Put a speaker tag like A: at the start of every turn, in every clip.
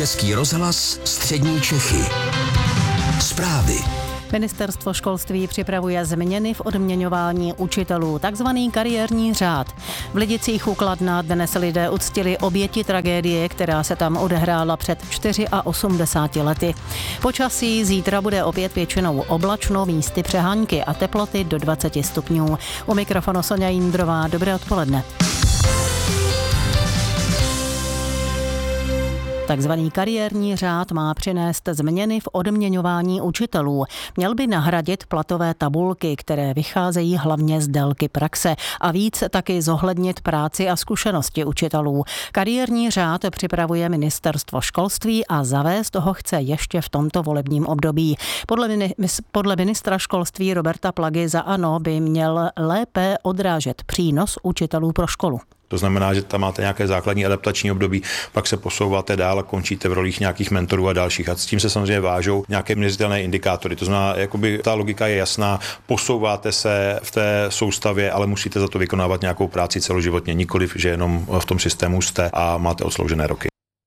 A: Český rozhlas Střední Čechy. Zprávy.
B: Ministerstvo školství připravuje změny v odměňování učitelů, takzvaný kariérní řád. V Lidicích u Kladna dnes lidé uctili oběti tragédie, která se tam odehrála před 84 lety. Počasí zítra bude opět většinou oblačno, místy přehánky a teploty do 20 stupňů. U mikrofonu Soňa Jindrová, dobré odpoledne. Takzvaný kariérní řád má přinést změny v odměňování učitelů. Měl by nahradit platové tabulky, které vycházejí hlavně z délky praxe a víc taky zohlednit práci a zkušenosti učitelů. Kariérní řád připravuje Ministerstvo školství a zavést ho chce ještě v tomto volebním období. Podle ministra školství Roberta Plagy za ANO by měl lépe odrážet přínos učitelů pro školu.
C: To znamená, že tam máte nějaké základní adaptační období, pak se posouváte dál a končíte v rolích nějakých mentorů a dalších. A s tím se samozřejmě vážou nějaké měřitelné indikátory. To znamená, jakoby ta logika je jasná, posouváte se v té soustavě, ale musíte za to vykonávat nějakou práci celoživotně, nikoliv, že jenom v tom systému jste a máte odsloužené roky.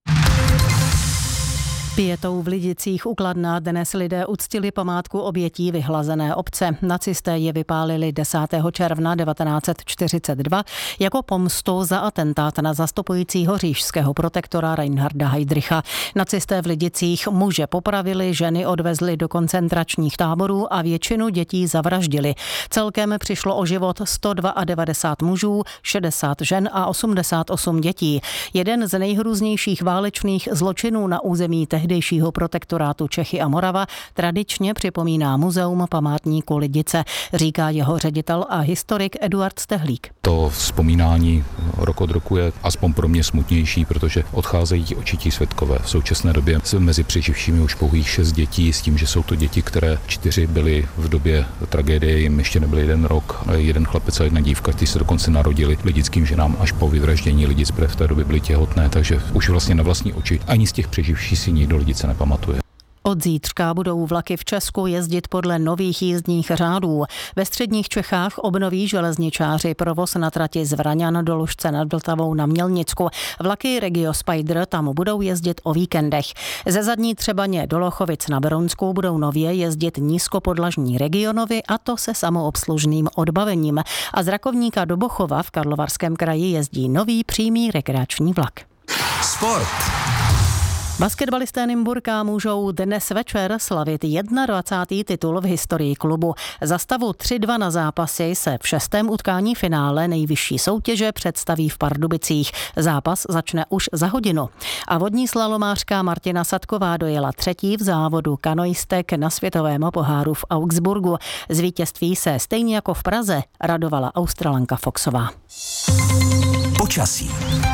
B: Pietou v Lidicích u Kladna dnes lidé uctili památku obětí vyhlazené obce. Nacisté je vypálili 10. června 1942 jako pomstu za atentát na zastupujícího říšského protektora Reinharda Heydricha. Nacisté v Lidicích muže popravili, ženy odvezli do koncentračních táborů a většinu dětí zavraždili. Celkem přišlo o život 192 mužů, 60 žen a 88 dětí. Jeden z nejhrůznějších válečných zločinů na území tehdejšího protektorátu Čechy a Morava tradičně připomíná Muzeum památníku Lidice, říká jeho ředitel a historik Eduard Stehlík.
D: To vzpomínání rok od roku je aspoň pro mě smutnější, protože odcházejí očití svědkové. V současné době se mezi přeživšími už pouhých 6 dětí, s tím, že jsou to děti, které 4 byly v době tragédie, jim ještě nebyl 1 rok, jeden chlapec a 1 dívka, kteří se dokonce narodili lidickým ženám až po vyvraždění Lidic, protože v té době byly těhotné, takže už vlastně na vlastní oči ani z těch přeživších si nikdo Lidice nepamatuje.
B: Od zítřka budou vlaky v Česku jezdit podle nových jízdních řádů. Ve středních Čechách obnoví železničáři provoz na trati z Vraňan do Lužce nad Vltavou na Mělnicku. Vlaky Regio Spider tam budou jezdit o víkendech. Ze Zadní Třebaně do Lochovic na Berounskou budou nově jezdit nízkopodlažní regionovy, a to se samoobslužným odbavením. A z Rakovníka do Bochova v Karlovarském kraji jezdí nový přímý rekreační vlak.
A: Sport.
B: Basketbalisté Nymburka můžou dnes večer slavit 21. titul v historii klubu. Za stavu 3-2 na zápasy se v 6. utkání finále nejvyšší soutěže představí v Pardubicích. Zápas začne už za hodinu. A vodní slalomářka Martina Sadková dojela 3. v závodu kanoistek na světovém poháru v Augsburgu. Z vítězství se stejně jako v Praze radovala Australanka Foxová.
A: Počasí.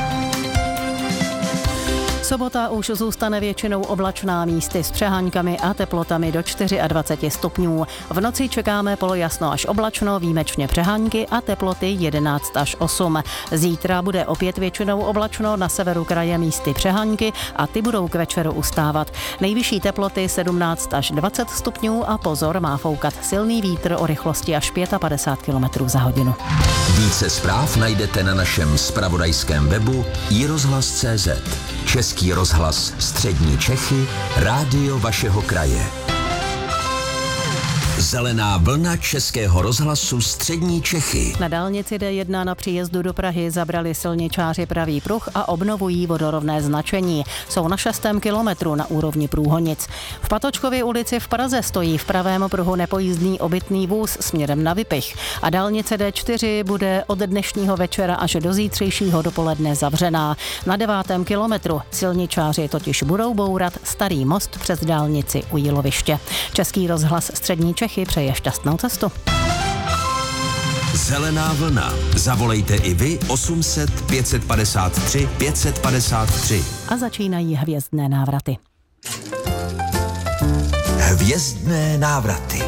B: Sobota už zůstane většinou oblačná, místy s přeháňkami a teplotami do 24 stupňů. V noci čekáme polojasno až oblačno, výjimečně přehánky a teploty 11 až 8. Zítra bude opět většinou oblačno, na severu kraje místy přehánky a ty budou k večeru ustávat. Nejvyšší teploty 17 až 20 stupňů a pozor, má foukat silný vítr o rychlosti až 55 km za hodinu.
A: Více zpráv najdete na našem zpravodajském webu iRozhlas.cz. Český rozhlas Střední Čechy, rádio vašeho kraje. Zelená vlna Českého rozhlasu Střední Čechy.
B: Na dálnici D1 na příjezdu do Prahy zabrali silničáři pravý pruh a obnovují vodorovné značení. Jsou na 6. kilometru na úrovni Průhonic. V Patočkově ulici v Praze stojí v pravém pruhu nepojízdný obytný vůz směrem na Vypich. A dálnice D4 bude od dnešního večera až do zítřejšího dopoledne zavřená. Na 9. kilometru silničáři totiž budou bourat starý most přes dálnici u Jíloviště. Český rozhlas Střední Čechy přeje šťastnou cestu.
A: Zelená vlna. Zavolejte i vy 800 553 553.
B: A začínají hvězdné návraty.
A: Hvězdné návraty.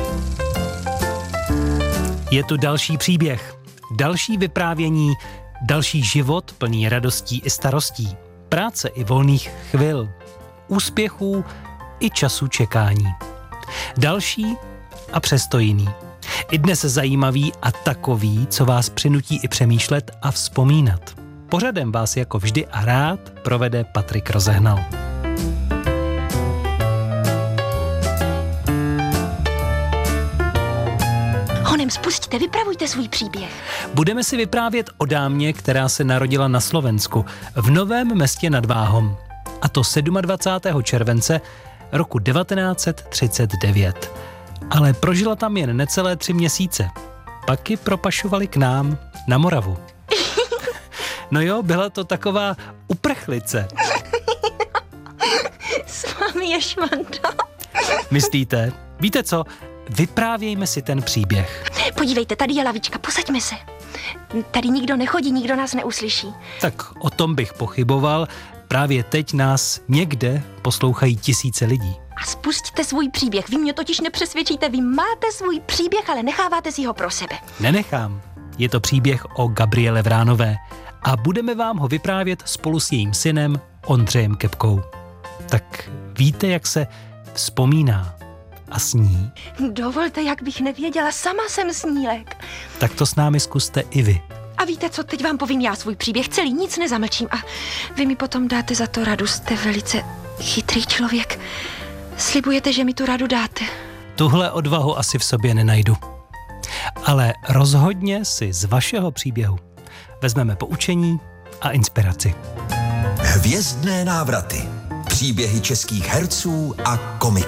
E: Je tu další příběh, další vyprávění, další život plný radostí i starostí, práce i volných chvil, úspěchů i času čekání. Další a přesto jiný. I dnes zajímavý a takový, co vás přinutí i přemýšlet a vzpomínat. Pořadem vás jako vždy a rád provede Patrik Rozehnal.
F: pánem, spustíte, vypravujte svůj příběh.
E: Budeme si vyprávět o dámě, která se narodila na Slovensku, v Novém Městě nad Váhom. A to 27. července roku 1939. Ale prožila tam jen necelé 3 měsíce. Pak ji propašovali k nám na Moravu. No jo, byla to taková uprchlice.
F: S vámi je švanda.
E: Myslíte? Víte co? Vyprávějme si ten příběh.
F: Podívejte, tady je lavička, posaďme se. Tady nikdo nechodí, nikdo nás neuslyší.
E: Tak o tom bych pochyboval. Právě teď nás někde poslouchají tisíce lidí.
F: A spustíte svůj příběh. Vy mě totiž nepřesvědčíte, vy máte svůj příběh, ale necháváte si ho pro sebe.
E: Nenechám. Je to příběh o Gabriele Vránové a budeme vám ho vyprávět spolu s jejím synem Ondřejem Kepkou. Tak víte, jak se vzpomíná a sní?
F: Dovolte, jak bych nevěděla, sama jsem snílek.
E: Tak to s námi zkuste i vy.
F: A víte co, teď vám povím já svůj příběh celý, nic nezamlčím a vy mi potom dáte za to radu, jste velice chytrý člověk. Slibujete, že mi tu radu dáte?
E: Tuhle odvahu asi v sobě nenajdu. Ale rozhodně si z vašeho příběhu vezmeme poučení a inspiraci.
A: Hvězdné návraty. Příběhy českých herců a komiků.